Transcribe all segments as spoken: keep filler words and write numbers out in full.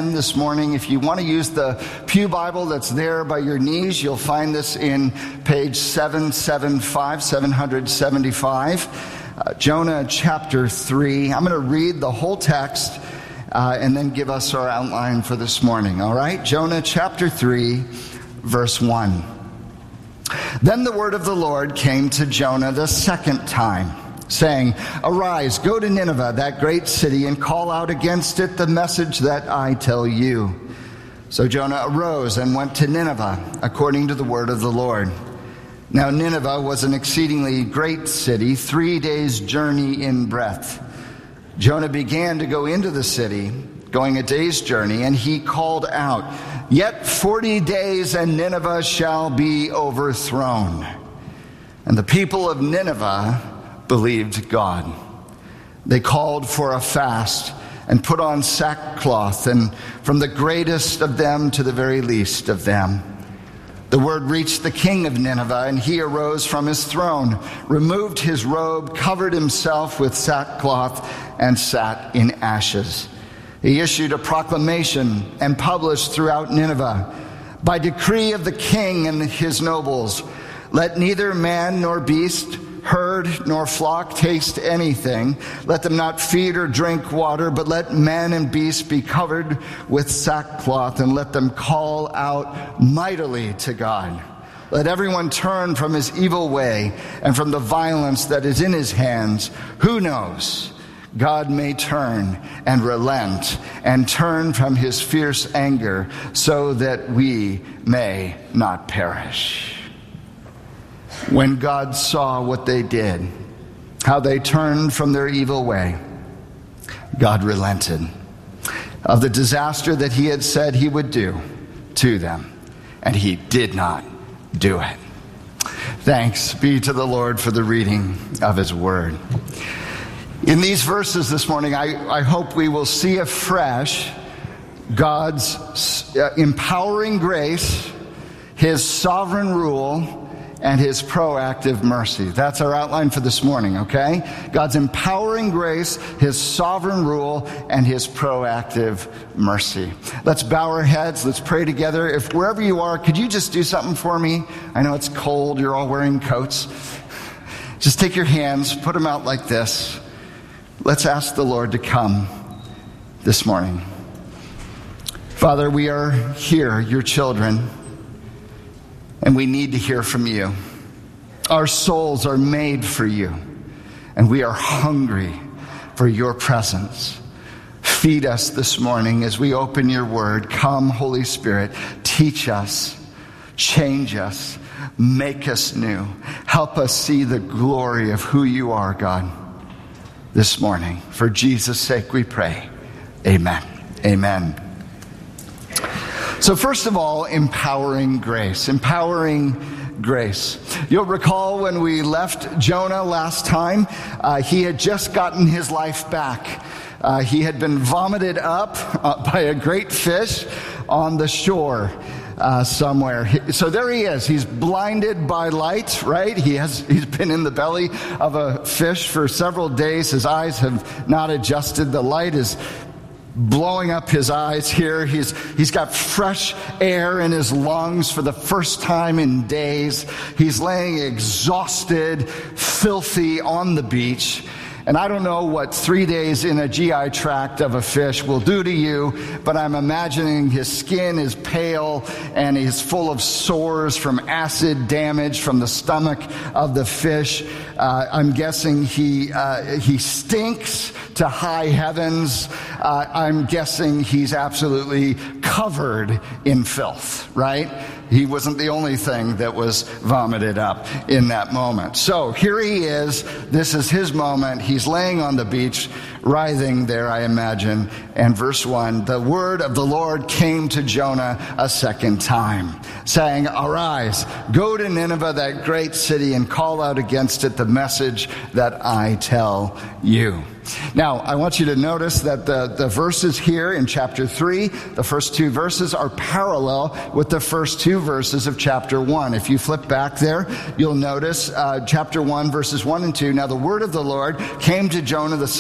pen this morning, if you want to use the Pew Bible that's there by your knees, you'll find this in page seven seventy-five, seven seventy-five, uh, Jonah chapter three. I'm going to read the whole text uh, and then give us our outline for this morning, all right? Jonah chapter three, verse one. Then the word of the Lord came to Jonah the second time, saying, "Arise, go to Nineveh, that great city, and call out against it the message that I tell you." So Jonah arose and went to Nineveh, according to the word of the Lord. Now Nineveh was an exceedingly great city, three days' journey in breadth. Jonah began to go into the city, going a day's journey, and he called out, "Yet forty days, and Nineveh shall be overthrown." And the people of Nineveh believed God. They called for a fast and put on sackcloth, and from the greatest of them to the very least of them. The word reached the king of Nineveh, and he arose from his throne, removed his robe, covered himself with sackcloth, and sat in ashes. He issued a proclamation and published throughout Nineveh, by decree of the king and his nobles, "Let neither man nor beast, herd nor flock taste anything. Let them not feed or drink water, but let man and beast be covered with sackcloth, and let them call out mightily to God. Let everyone turn from his evil way and from the violence that is in his hands. Who knows? God may turn and relent and turn from his fierce anger, so that we may not perish." When God saw what they did, how they turned from their evil way, God relented of the disaster that he had said he would do to them, and he did not do it. Thanks be to the Lord for the reading of his word. In these verses this morning, I, I hope we will see afresh God's uh, empowering grace, his sovereign rule, and his proactive mercy. That's our outline for this morning, okay? God's empowering grace, his sovereign rule, and his proactive mercy. Let's bow our heads. Let's pray together. If wherever you are, could you just do something for me? I know it's cold. You're all wearing coats. Just take your hands, put them out like this. Let's ask the Lord to come this morning. Father, we are here, your children, and we need to hear from you. Our souls are made for you, and we are hungry for your presence. Feed us this morning as we open your word. Come, Holy Spirit, teach us, change us, make us new. Help us see the glory of who you are, God, this morning. For Jesus' sake we pray. Amen. Amen. So first of all, empowering grace. Empowering grace. You'll recall when we left Jonah last time, uh, he had just gotten his life back. Uh, he had been vomited up uh, by a great fish on the shore uh, somewhere. So there he is. He's blinded by light, right? He has, he's been in the belly of a fish for several days. His eyes have not adjusted. The light is blowing up his eyes here. He's he's got fresh air in his lungs for the first time in days. He's laying exhausted, filthy on the beach. And I don't know what three days in a G I tract of a fish will do to you, but I'm imagining his skin is pale and he's full of sores from acid damage from the stomach of the fish. Uh, I'm guessing he uh, he stinks to high heavens. Uh, I'm guessing he's absolutely covered in filth, right? He wasn't the only thing that was vomited up in that moment. So here he is. This is his moment. He's laying on the beach, writhing there, I imagine. And verse one, the word of the Lord came to Jonah a second time, saying, "Arise, go to Nineveh, that great city, and call out against it the message that I tell you." Now, I want you to notice that the, the verses here in chapter three, the first two verses are parallel with the first two verses of chapter one. If you flip back there, you'll notice uh, chapter one, verses one and two. Now, the word of the Lord came to Jonah, the son of Amittai,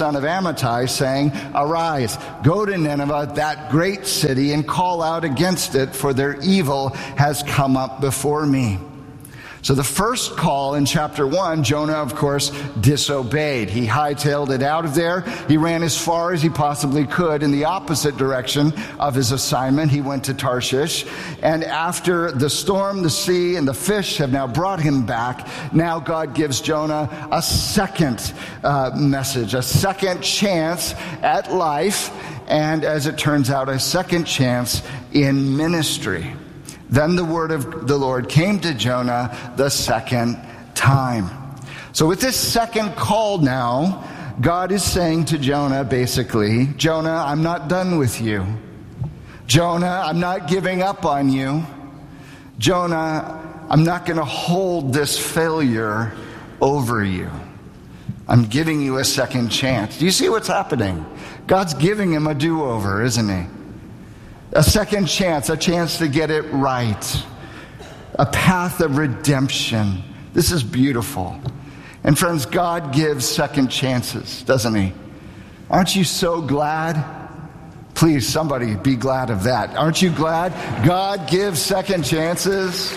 Amittai, saying, "Arise, go to Nineveh, that great city, and call out against it, for their evil has come up before me." So the first call in chapter one, Jonah, of course, disobeyed. He hightailed it out of there. He ran as far as he possibly could in the opposite direction of his assignment. He went to Tarshish. And after the storm, the sea, and the fish have now brought him back, now God gives Jonah a second uh, message, a second chance at life, and as it turns out, a second chance in ministry. Then the word of the Lord came to Jonah the second time. So with this second call now, God is saying to Jonah, basically, Jonah, I'm not done with you. Jonah, I'm not giving up on you. Jonah, I'm not going to hold this failure over you. I'm giving you a second chance. Do you see what's happening? God's giving him a do-over, isn't he? A second chance, a chance to get it right. A path of redemption. This is beautiful. And friends, God gives second chances, doesn't he? Aren't you so glad? Please, somebody be glad of that. Aren't you glad God gives second chances?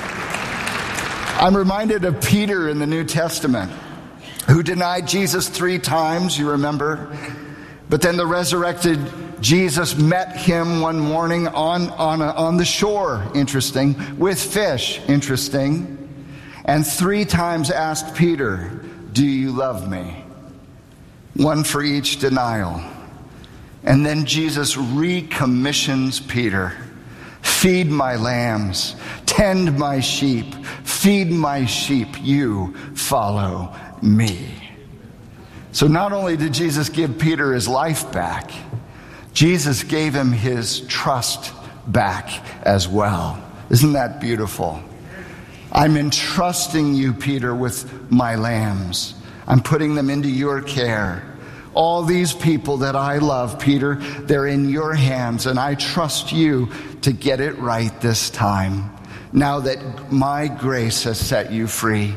I'm reminded of Peter in the New Testament, who denied Jesus three times, you remember? But then the resurrected Jesus met him one morning on, on, a, on the shore, interesting, with fish, interesting, and three times asked Peter, "Do you love me?" One for each denial. And then Jesus recommissions Peter. "Feed my lambs, tend my sheep, feed my sheep, you follow me." So not only did Jesus give Peter his life back, Jesus gave him his trust back as well. Isn't that beautiful? I'm entrusting you, Peter, with my lambs. I'm putting them into your care. All these people that I love, Peter, they're in your hands, and I trust you to get it right this time, now that my grace has set you free.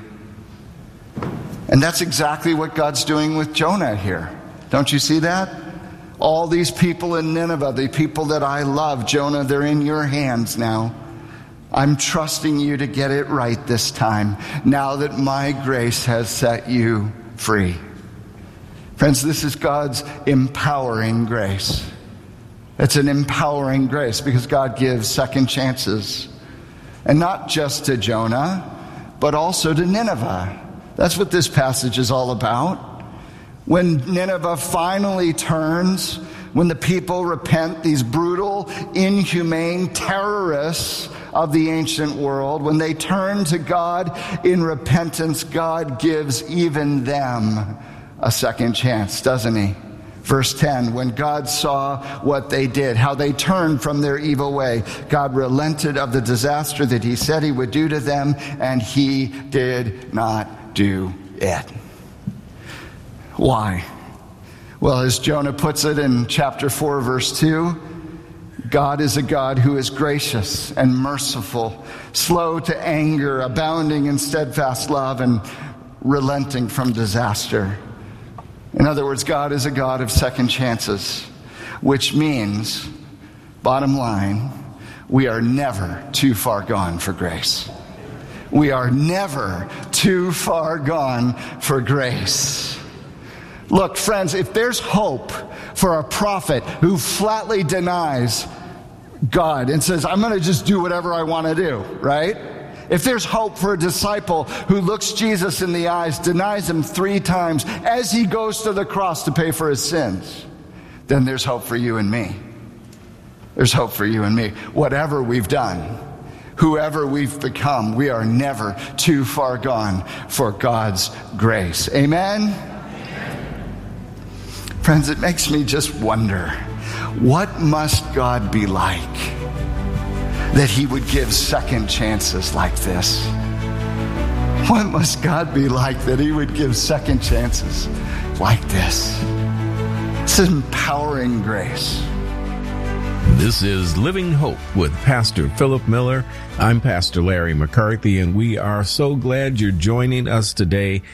And that's exactly what God's doing with Jonah here. Don't you see that? All these people in Nineveh, the people that I love, Jonah, they're in your hands now. I'm trusting you to get it right this time, now that my grace has set you free. Friends, this is God's empowering grace. It's an empowering grace because God gives second chances. And not just to Jonah, but also to Nineveh. That's what this passage is all about. When Nineveh finally turns, when the people repent, these brutal, inhumane terrorists of the ancient world, when they turn to God in repentance, God gives even them a second chance, doesn't he? Verse ten, when God saw what they did, how they turned from their evil way, God relented of the disaster that he said he would do to them, and he did not do it. Why? Well, as Jonah puts it in chapter four, verse two, God is a God who is gracious and merciful, slow to anger, abounding in steadfast love, and relenting from disaster. In other words, God is a God of second chances, which means, bottom line, we are never too far gone for grace. We are never too far gone for grace. Look, friends, if there's hope for a prophet who flatly denies God and says, I'm going to just do whatever I want to do, right? If there's hope for a disciple who looks Jesus in the eyes, denies him three times as he goes to the cross to pay for his sins, then there's hope for you and me. There's hope for you and me. Whatever we've done, whoever we've become, we are never too far gone for God's grace. Amen? Friends, it makes me just wonder, what must God be like that he would give second chances like this? What must God be like that he would give second chances like this? It's empowering grace. This is Living Hope with Pastor Philip Miller. I'm Pastor Larry McCarthy, and we are so glad you're joining us today.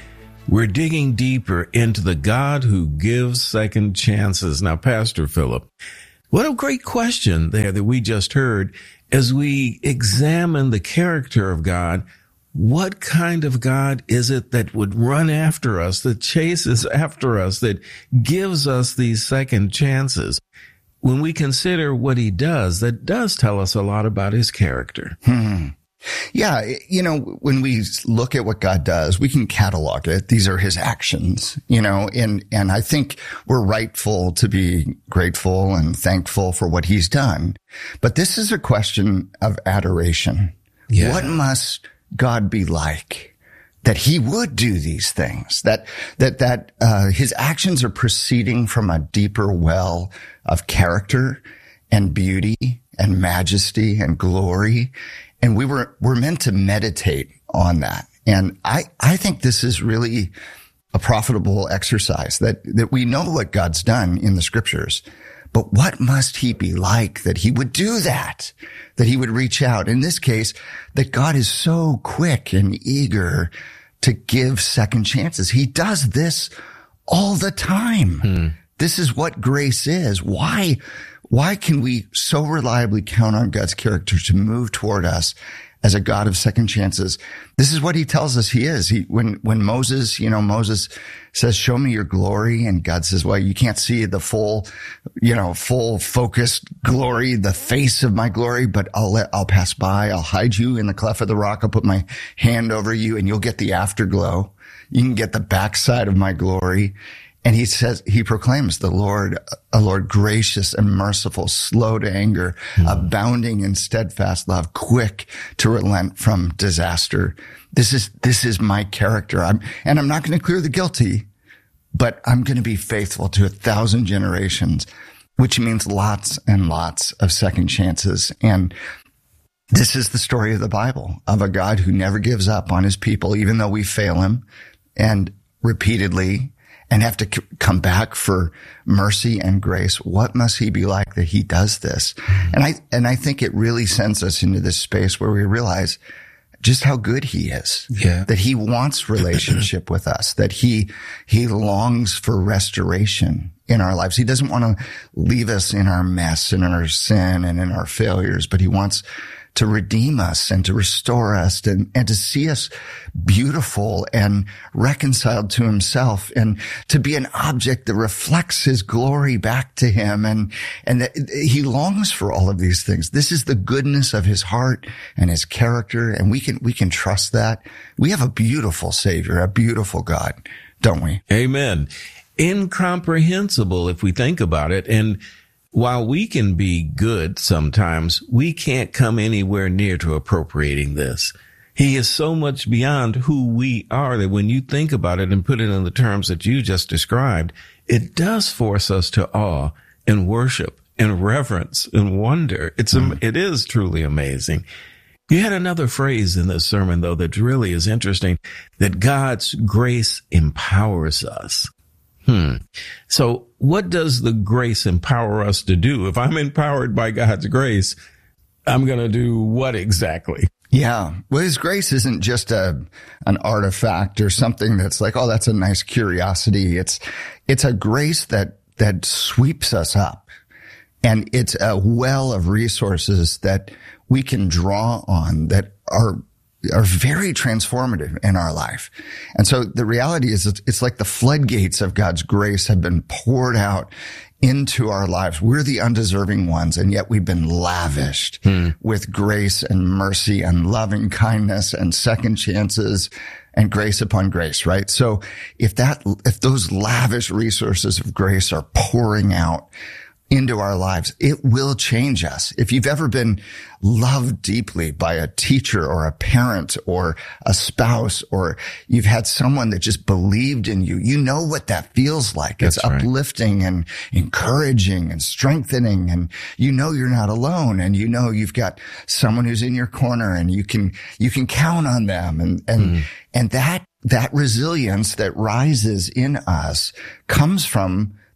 We're digging deeper into the God who gives second chances. Now, Pastor Philip, what a great question there that we just heard as we examine the character of God. What kind of God is it that would run after us, that chases after us, that gives us these second chances? When we consider what he does, that does tell us a lot about his character. Hmm. Yeah, you know, when we look at what God does, we can catalog it. These are his actions, you know, and, and I think we're rightful to be grateful and thankful for what he's done. But this is a question of adoration. Yeah. What must God be like that he would do these things, that, that, that, uh, his actions are proceeding from a deeper well of character and beauty and majesty and glory. And we were, we're meant to meditate on that. And I, I think this is really a profitable exercise, that, that we know what God's done in the scriptures, but what must he be like that he would do that, that he would reach out? In this case, that God is so quick and eager to give second chances. He does this all the time. Hmm. This is what grace is. Why? Why can we so reliably count on God's character to move toward us as a God of second chances? This is what he tells us he is. He, when, when Moses, you know, Moses says, show me your glory. And God says, well, you can't see the full, you know, full focused glory, the face of my glory, but I'll let, I'll pass by. I'll hide you in the cleft of the rock. I'll put my hand over you and you'll get the afterglow. You can get the backside of my glory. And he says, he proclaims the Lord, a Lord gracious and merciful, slow to anger, mm. abounding in steadfast love, quick to relent from disaster. This is, this is my character. I'm, and I'm not going to clear the guilty, but I'm going to be faithful to a thousand generations, which means lots and lots of second chances. And this is the story of the Bible, of a God who never gives up on his people, even though we fail him and repeatedly and have to c- come back for mercy and grace. What must he be like that he does this? Mm-hmm. And I, and I think it really sends us into this space where we realize just how good he is. Yeah. That he wants relationship with us, that he, he longs for restoration in our lives. He doesn't want to leave us in our mess and in our sin and in our failures, but he wants to redeem us and to restore us and, and to see us beautiful and reconciled to himself and to be an object that reflects his glory back to him. And, and that he longs for all of these things. This is the goodness of his heart and his character. And we can, we can trust that. We have a beautiful Savior, a beautiful God, don't we? Amen. Incomprehensible if we think about it. And while we can be good sometimes, we can't come anywhere near to appropriating this. He is so much beyond who we are that when you think about it and put it in the terms that you just described, it does force us to awe and worship and reverence and wonder. It's, mm. it is truly amazing. You had another phrase in this sermon, though, that really is interesting, that God's grace empowers us. Hmm. So what does the grace empower us to do? If I'm empowered by God's grace, I'm going to do what exactly? Yeah. Well, his grace isn't just a, an artifact or something that's like, oh, that's a nice curiosity. It's, it's a grace that, that sweeps us up. And it's a well of resources that we can draw on that are are very transformative in our life. And so the reality is it's, it's like the floodgates of God's grace have been poured out into our lives. We're the undeserving ones, and yet we've been lavished hmm. with grace and mercy and loving kindness and second chances and grace upon grace, right? So if that, if those lavish resources of grace are pouring out into our lives, it will change us. If you've ever been loved deeply by a teacher or a parent or a spouse, or you've had someone that just believed in you, you know what that feels like. That's it's uplifting right. and encouraging and strengthening. And you know you're not alone, and you know you've got someone who's in your corner, and you can, you can count on them. And, and, mm. and that, that resilience that rises in us comes from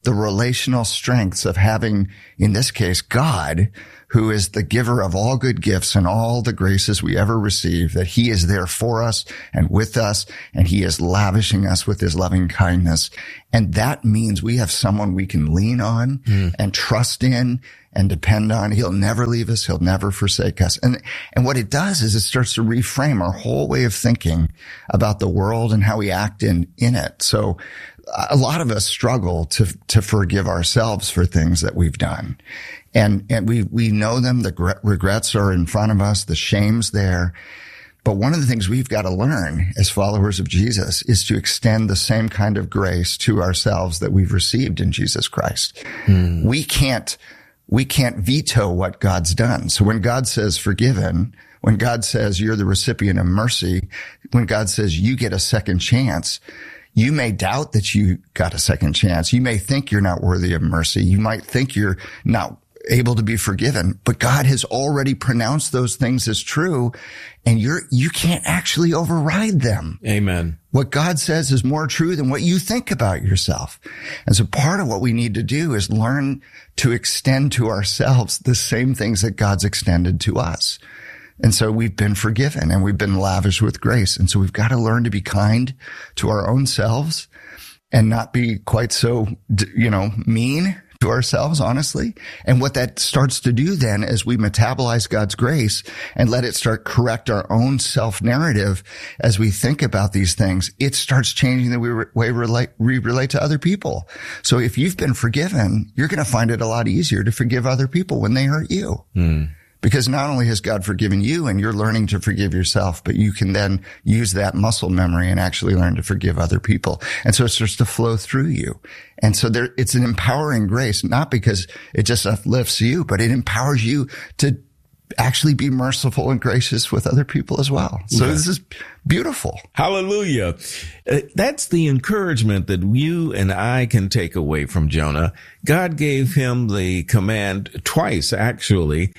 the relational strengths of having, in this case, God, who is the giver of all good gifts and all the graces we ever receive, that he is there for us and with us, and he is lavishing us with his loving kindness. And that means we have someone we can lean on mm. and trust in and depend on. He'll never leave us. He'll never forsake us. And, and what it does is it starts to reframe our whole way of thinking about the world and how we act in, in it. So a lot of us struggle to, to forgive ourselves for things that we've done. And, and we, we know them. The regrets are in front of us. The shame's there. But one of the things we've got to learn as followers of Jesus is to extend the same kind of grace to ourselves that we've received in Jesus Christ. Hmm. We can't, we can't veto what God's done. So when God says forgiven, when God says you're the recipient of mercy, when God says you get a second chance, you may doubt that you got a second chance. You may think you're not worthy of mercy. You might think you're not able to be forgiven, but God has already pronounced those things as true, and you're, you can't actually override them. Amen. What God says is more true than what you think about yourself. And so part of what we need to do is learn to extend to ourselves the same things that God's extended to us. And so we've been forgiven and we've been lavished with grace. And so we've got to learn to be kind to our own selves and not be quite so, you know, mean to ourselves, honestly. And what that starts to do then is we metabolize God's grace and let it start correct our own self-narrative as we think about these things. It starts changing the way we relate, we relate to other people. So if you've been forgiven, you're going to find it a lot easier to forgive other people when they hurt you. Mm. Because not only has God forgiven you and you're learning to forgive yourself, but you can then use that muscle memory and actually learn to forgive other people. And so it starts to flow through you. And so there, it's an empowering grace, not because it just uplifts you, but it empowers you to actually be merciful and gracious with other people as well. So yeah. This is beautiful. Hallelujah. Uh, that's the encouragement that you and I can take away from Jonah. God gave him the command twice, actually.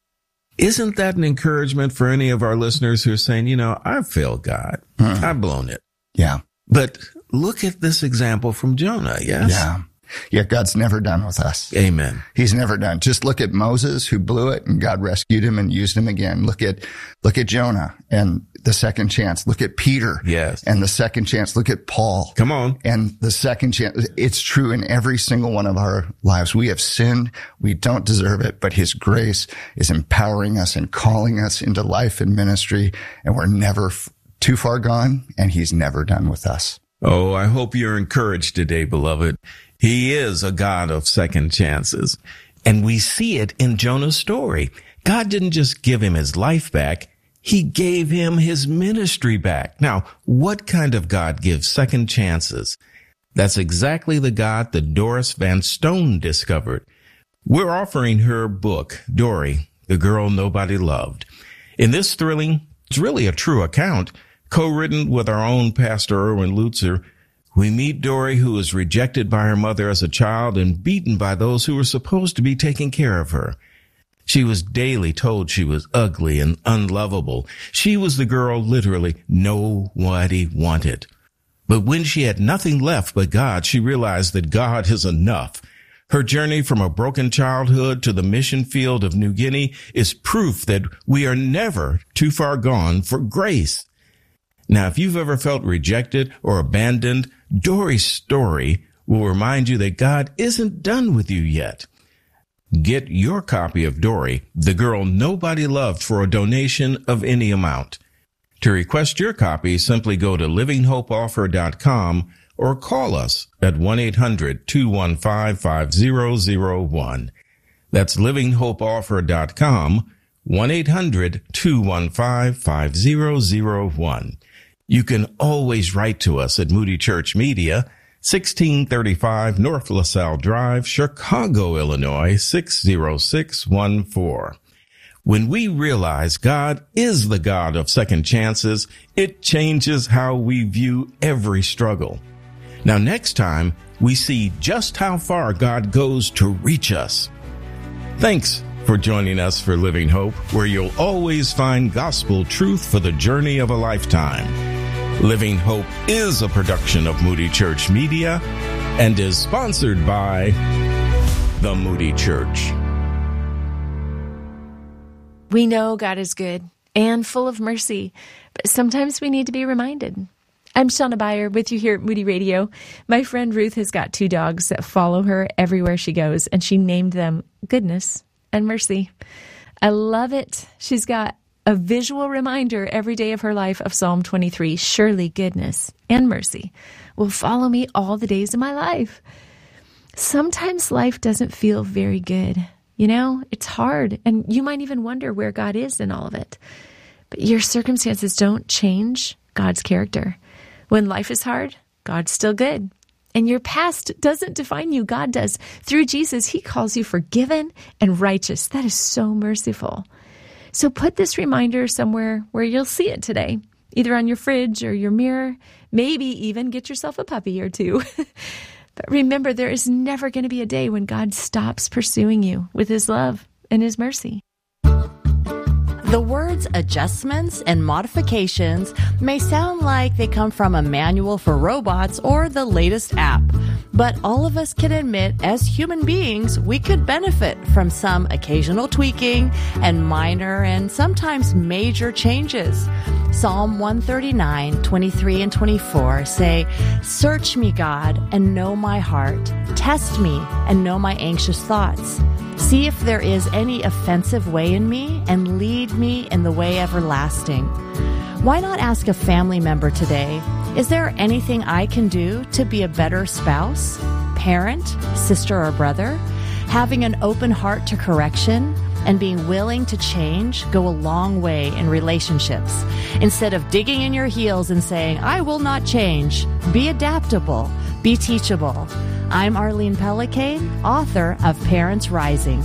Isn't that an encouragement for any of our listeners who are saying, you know, I've failed God. Hmm. I've blown it. Yeah. But look at this example from Jonah, yes? Yeah. Yeah, God's never done with us. Amen. He's never done. Just look at Moses, who blew it, and God rescued him and used him again. Look at, look at Jonah and the second chance. Look at Peter. Yes. And the second chance. Look at Paul. Come on. And the second chance. It's true in every single one of our lives. We have sinned. We don't deserve it, but his grace is empowering us and calling us into life and ministry. And we're never f- too far gone, and he's never done with us. Oh, I hope you're encouraged today, beloved. He is a God of second chances. And we see it in Jonah's story. God didn't just give him his life back. He gave him his ministry back. Now, what kind of God gives second chances? That's exactly the God that Doris Van Stone discovered. We're offering her book, Dory, The Girl Nobody Loved. In this thrilling, it's really a true account, co-written with our own Pastor Erwin Lutzer, we meet Dory, who was rejected by her mother as a child and beaten by those who were supposed to be taking care of her. She was daily told she was ugly and unlovable. She was the girl literally nobody wanted. But when she had nothing left but God, she realized that God is enough. Her journey from a broken childhood to the mission field of New Guinea is proof that we are never too far gone for grace. Now, if you've ever felt rejected or abandoned, Dory's story will remind you that God isn't done with you yet. Get your copy of Dory, The Girl Nobody Loved, for a donation of any amount. To request your copy, simply go to living hope offer dot com or call us at one eight hundred two one five five zero zero one. That's living hope offer dot com, one eight hundred two one five five zero zero one. You can always write to us at Moody Church Media, sixteen thirty-five North LaSalle Drive, Chicago, Illinois, six zero six one four. When we realize God is the God of second chances, it changes how we view every struggle. Now, next time, we see just how far God goes to reach us. Thanks for joining us for Living Hope, where you'll always find gospel truth for the journey of a lifetime. Living Hope is a production of Moody Church Media. and is sponsored by the Moody Church. We know God is good and full of mercy, but sometimes we need to be reminded. I'm Shauna Beyer with you here at Moody Radio. My friend Ruth has got two dogs that follow her everywhere she goes, and she named them Goodness and Mercy. I love it. She's got a visual reminder every day of her life of Psalm twenty-three. Surely goodness and mercy will follow me all the days of my life. Sometimes life doesn't feel very good. You know, it's hard, and you might even wonder where God is in all of it. But your circumstances don't change God's character. When life is hard, God's still good. And your past doesn't define you. God does. Through Jesus, he calls you forgiven and righteous. That is so merciful. So put this reminder somewhere where you'll see it today, either on your fridge or your mirror. Maybe even get yourself a puppy or two. But remember, there is never going to be a day when God stops pursuing you with his love and his mercy. The words adjustments and modifications may sound like they come from a manual for robots or the latest app, but all of us can admit as human beings we could benefit from some occasional tweaking and minor and sometimes major changes. Psalm one thirty-nine, twenty-three and twenty-four say, "Search me, God, and know my heart. Test me and know my anxious thoughts. See if there is any offensive way in me, and lead me in the way everlasting." Why not ask a family member today, is there anything I can do to be a better spouse, parent, sister, or brother? Having an open heart to correction and being willing to change go a long way in relationships. Instead of digging in your heels and saying, "I will not change," be adaptable, be teachable. I'm Arlene Pellicane, author of Parents Rising.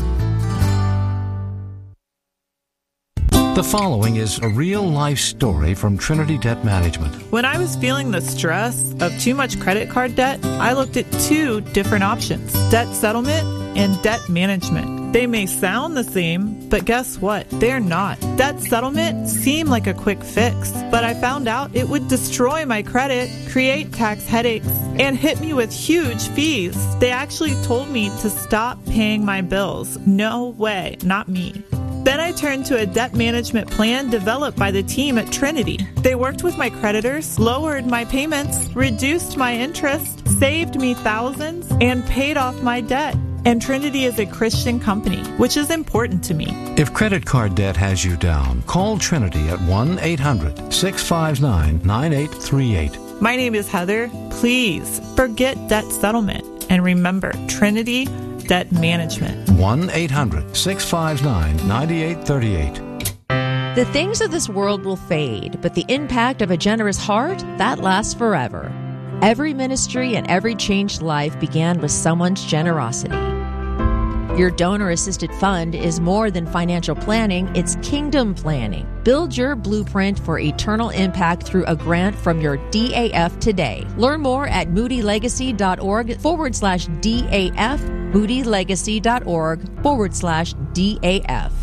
The following is a real-life story from Trinity Debt Management. When I was feeling the stress of too much credit card debt, I looked at two different options: debt settlement and debt management. They may sound the same, but guess what? They're not. Debt settlement seemed like a quick fix, but I found out it would destroy my credit, create tax headaches, and hit me with huge fees. They actually told me to stop paying my bills. No way, not me. Then I turned to a debt management plan developed by the team at Trinity. They worked with my creditors, lowered my payments, reduced my interest, saved me thousands, and paid off my debt. And Trinity is a Christian company, which is important to me. If credit card debt has you down, call Trinity at one eight hundred, six five nine, nine eight three eight. My name is Heather. Please forget debt settlement and remember Trinity Debt Management. one eight hundred, six five nine, nine eight three eight. The things of this world will fade, but the impact of a generous heart, that lasts forever. Every ministry and every changed life began with someone's generosity. Your donor-assisted fund is more than financial planning, it's kingdom planning. Build your blueprint for eternal impact through a grant from your D A F today. Learn more at moodylegacy.org forward slash DAF, moodylegacy.org forward slash DAF.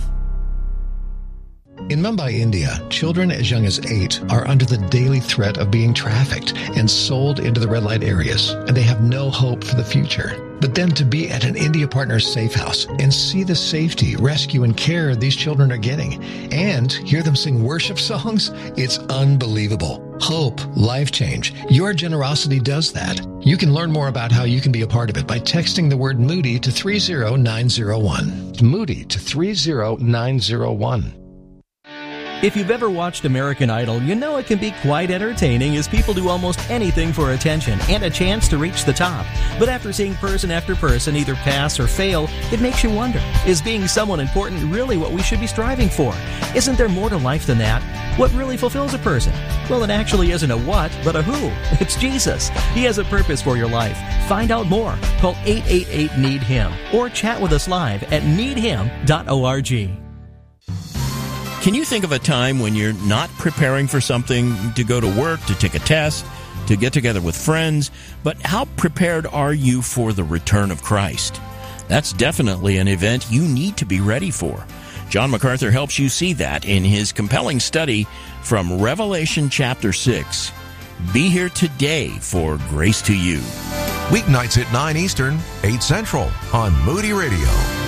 In Mumbai, India, children as young as eight are under the daily threat of being trafficked and sold into the red light areas, and they have no hope for the future. But then to be at an India Partners safe house and see the safety, rescue, and care these children are getting, and hear them sing worship songs, it's unbelievable. Hope, life change. Your generosity does that. You can learn more about how you can be a part of it by texting the word Moody to three zero nine zero one. Moody to three zero nine zero one. If you've ever watched American Idol, you know it can be quite entertaining as people do almost anything for attention and a chance to reach the top. But after seeing person after person either pass or fail, it makes you wonder, is being someone important really what we should be striving for? Isn't there more to life than that? What really fulfills a person? Well, it actually isn't a what, but a who. It's Jesus. He has a purpose for your life. Find out more. Call eight eight eight, need him or chat with us live at need him dot org. Can you think of a time when you're not preparing for something, to go to work, to take a test, to get together with friends, but how prepared are you for the return of Christ? That's definitely an event you need to be ready for. John MacArthur helps you see that in his compelling study from Revelation chapter six. Be here today for Grace to You. Weeknights at nine Eastern, eight Central on Moody Radio.